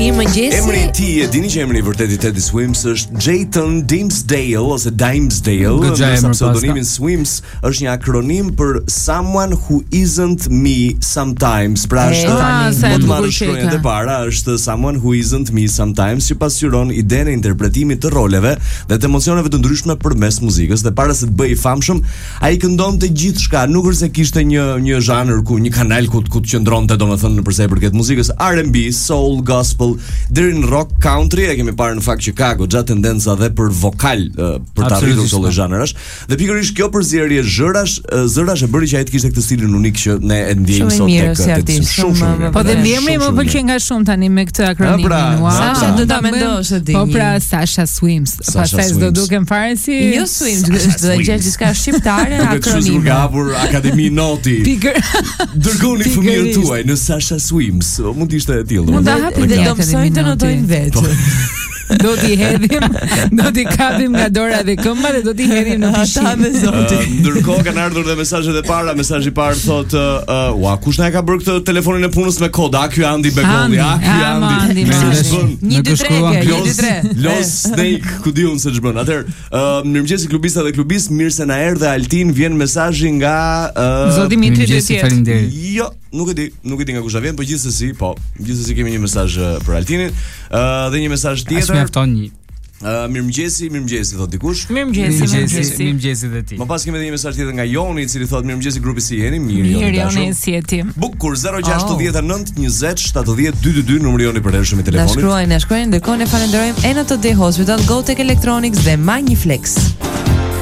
Mirëmëngjesi. Emri i tij e dini që emri i vërtet i Teddy Swims është Jayton Dimsdale ose Dimsdale. Ndërsa pseudonimi Swims është një akronim për Someone Who Isn't Me Sometimes. Pra është më të marrë shkronjat e para është Someone Who Isn't Me Sometimes, që pasqyron idenë e interpretimit të roleve dhe të emocioneve të ndryshme përmes muzikës. Dhe para se të bëhej i famshëm, ai këndonte gjithçka, nuk është se kishte një zhanër një kanal ku të qëndronte, domethënë për sa i përket muzikës, R&B, soul, gospel, deri në rock, country. E kemi parë në fakt që ka goxha tendenca dhe për vokal për të arritur këto zhanrash. Dhe pikërisht kjo përzierje zërash e bëri që ai të kishte këtë stilin unik që ne e ndjejmë sot tek shumë. Po dhe emri më pëlqen nga shumë tani me këtë akronim. Sasha do ta mendosh atë. Po pra Sasha Swims. Pastaj do duken fare si jo Swims, do të gjej diçka shqiptare akronim. Ka hapur Akademi Noti. Dërgoni fëmijët tuaj në Sasha Swims. Mund të ishte e tillë. Mund ta hapin dhe do mësojnë të notojnë vetë. Do t'i hedhim, do t'i kapim nga dora dhe këmba dhe do t'i hedhim në pishinë. Ndërkohë kanë ardhur dhe mesazhet e para. Mesazhi i parë thotë, "Ua, kush na e ka bërë këtë telefonin e punës me kod? A ky Andi Begolli? A ky Andi?" 1-2-3. Los Snake, ku diun se ç'bën. Atëherë, mirëmëngjes klubista dhe klubist, mirë se na erdhe Altin. Vjen mesazhi nga Zoti Mitri tjetër. Jo, nuk e di nga kush vjen, por gjithsesi kemi një mesazh për Altinin, dhe një mesazh tjetër. Mjafton një. Mirëmëngjesi thot dikush. Mirëmëngjesi dhe ti. Më pas kemi edhe një mesazh tjetër nga Joni, i cili thot mirëmëngjesi grupi, si jeni? Mirë Joni, si je ti? Bukur 069 20 70 222 numri joni për hershëm i telefonit. Na shkruajnë, ndërkohë ne falenderojmë Enoto Day Hospital, Go Tech Electronics dhe Magniflex.